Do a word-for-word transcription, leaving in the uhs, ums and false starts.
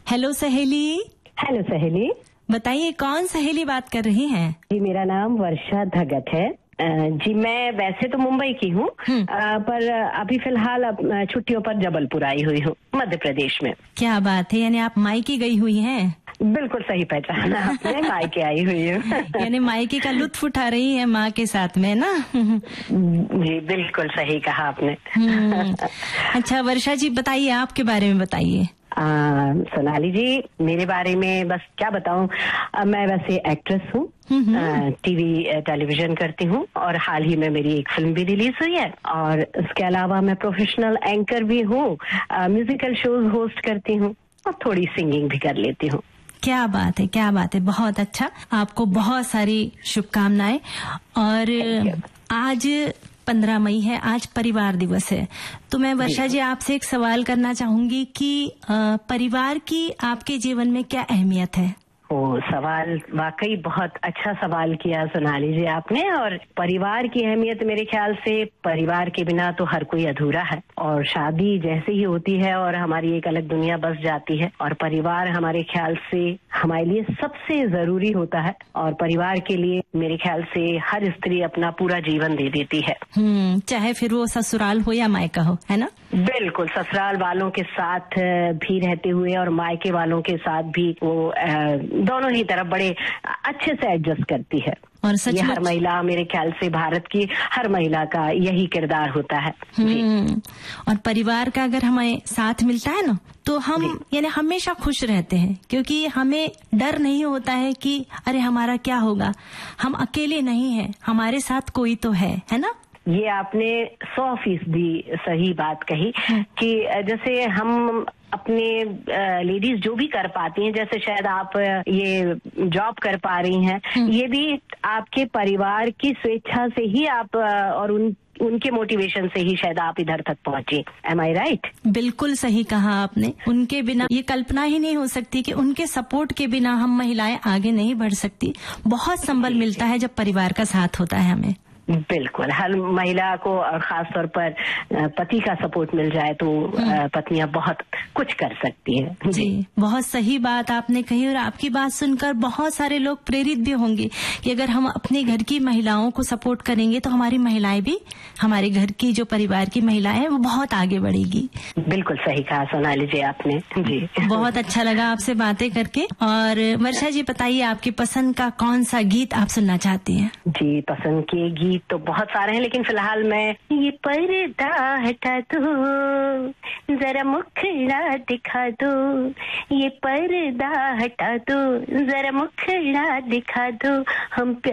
Hello सहेली। Hello सहेली। बताइए कौन सहेली बात कर रही हैं? जी मेरा नाम वर्षा धगत है। जी मैं वैसे तो मुंबई की हूँ, पर अभी फिलहाल छुट्टियों पर जबलपुर आई हुई हूँ, मध्य प्रदेश में। क्या बात है, यानी आप मायके गई हुई हैं? बिल्कुल सही पहचाना आपने, मायके आई हुई हूँ। यानी मायके का लुत्फ उठा रही है माँ के साथ में ना? जी बिल्कुल सही कहा आपने। अच्छा वर्षा जी, बताइए आपके बारे में बताइए। सोनाली जी, मेरे बारे में बस क्या बताऊं, मैं वैसे एक्ट्रेस हूँ, टीवी टेलीविजन करती हूँ और हाल ही में मेरी एक फिल्म भी रिलीज हुई है। और इसके अलावा मैं प्रोफेशनल एंकर भी हूँ, म्यूजिकल शोज होस्ट करती हूँ और थोड़ी सिंगिंग भी कर लेती हूँ। क्या बात है, क्या बात है, बहुत अच्छा। आपको बहुत सारी शुभकामनाएं। और आज पंद्रह मई है, आज परिवार दिवस है, तो मैं वर्षा जी आपसे एक सवाल करना चाहूंगी कि परिवार की आपके जीवन में क्या अहमियत है? ओ, सवाल वाकई बहुत अच्छा सवाल किया सोनाली जी आपने। और परिवार की अहमियत, मेरे ख्याल से परिवार के बिना तो हर कोई अधूरा है, और शादी जैसे ही होती है और हमारी एक अलग दुनिया बस जाती है, और परिवार हमारे ख्याल से हमारे लिए सबसे जरूरी होता है। और परिवार के लिए मेरे ख्याल से हर स्त्री अपना पूरा जीवन दे देती है, हम्म चाहे फिर वो ससुराल हो या मायका हो, है ना? बिल्कुल, ससुराल वालों के साथ भी रहते हुए और मायके वालों के साथ भी वो दोनों ही तरफ बड़े अच्छे से एडजस्ट करती है। और ये हर महिला, मेरे ख्याल से भारत की हर महिला का यही किरदार होता है। जी। और परिवार का अगर हमें साथ मिलता है ना, तो हम यानी हमेशा खुश रहते हैं, क्योंकि हमें डर नहीं होता है कि अरे हमारा क्या होगा, हम अकेले नहीं हैं, हमारे साथ कोई तो है, है ना? ये आपने सौ फीसदी सही बात कही कि जैसे हम अपने लेडीज जो भी कर पाती हैं, जैसे शायद आप ये जॉब कर पा रही हैं, ये भी आपके परिवार की स्वेच्छा से ही आप और उन उनके मोटिवेशन से ही शायद आप इधर तक पहुंची। एम आई राइट? बिल्कुल सही कहा आपने। उनके बिना ये कल्पना ही नहीं हो सकती कि उनके सपोर्ट के बिना हम महिलाएं आगे नहीं बढ़ सकती। बहुत संबल मिलता है जब परिवार का साथ होता है हमें। बिल्कुल, हर महिला को और खास तौर पर पति का सपोर्ट मिल जाए तो पत्नियां बहुत कुछ कर सकती हैं। जी, बहुत सही बात आपने कही। और आपकी बात सुनकर बहुत सारे लोग प्रेरित भी होंगे कि अगर हम अपने घर की महिलाओं को सपोर्ट करेंगे तो हमारी महिलाएं भी, हमारे घर की जो परिवार की महिलाएं वो बहुत आगे बढ़ेगी। बिल्कुल सही कहा सोनाली जी आपने। जी बहुत अच्छा लगा आपसे बातें करके। और वर्षा जी बताइए, आपकी पसंद का कौन सा गीत आप सुनना चाहती हैं? जी, पसंद के गीत तो बहुत सारे हैं, लेकिन फिलहाल मैं ये पर्दा हटा दो, जरा मुखड़ा दिखा दो, ये पर्दा हटा दो, जरा मुखड़ा दिखा दो, हम